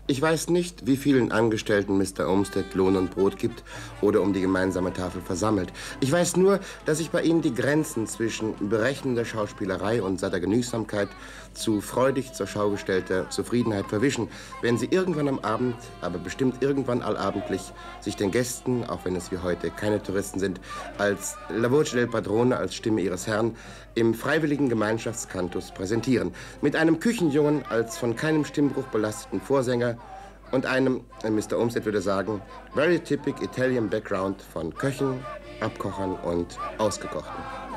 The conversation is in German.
Ich weiß nicht, wie vielen Angestellten Mr. Olmsted Lohn und Brot gibt oder um die gemeinsame Tafel versammelt. Ich weiß nur, dass sich bei Ihnen die Grenzen zwischen berechnender Schauspielerei und satter Genügsamkeit zu freudig zur Schau gestellter Zufriedenheit verwischen, wenn Sie irgendwann am Abend, aber bestimmt irgendwann allabendlich, sich den Gästen, auch wenn es wie heute keine Touristen sind, als La Voce del Padrone, als Stimme Ihres Herrn, im freiwilligen Gemeinschaftskantus präsentieren. Mit einem Küchenjungen als von keinem Stimmbruch belasteten Vorsänger und einem, Mr. Olmsted würde sagen, very typic Italian Background von Köchen, Abkochern und Ausgekochten.